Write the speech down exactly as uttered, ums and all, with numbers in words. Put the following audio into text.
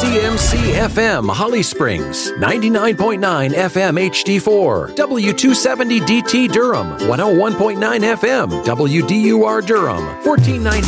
M C F M Holly Springs, ninety-nine point nine F M H D four, W two seventy D T Durham, one oh one point nine F M W D U R Durham, fourteen ninety